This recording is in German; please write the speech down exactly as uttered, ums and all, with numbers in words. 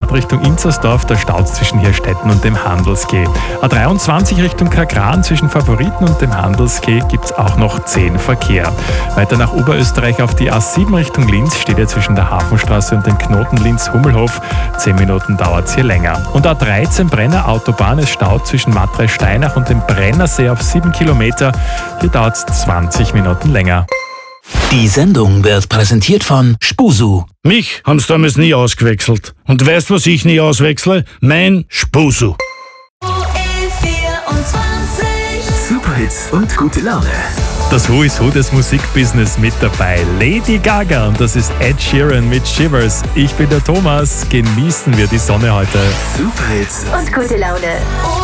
fährt Richtung Inzersdorf, da staut es zwischen Hirstetten und dem Handelsquai. A dreiundzwanzig Richtung Kagran zwischen Favoriten und dem Handelsquai gibt es auch noch zehn Verkehr. Weiter nach Oberösterreich auf die A sieben Richtung Linz steht ja zwischen der Hafenstraße und dem Knoten Linz-Hummelhof. zehn Minuten dauert es hier länger. Und A dreizehn Brenner Autobahn, es staut zwischen Matrei-Steinach und dem Brennersee auf sieben Kilometer. Hier dauert es zwanzig Minuten länger. Die Sendung wird präsentiert von Spusu. Mich haben sie damals nie ausgewechselt. Und weißt, was ich nie auswechsle? Mein Spusu. Superhits und gute Laune. Das Who is Who des Musikbusiness mit dabei. Lady Gaga und das ist Ed Sheeran mit Shivers. Ich bin der Thomas. Genießen wir die Sonne heute. Superhits und gute Laune.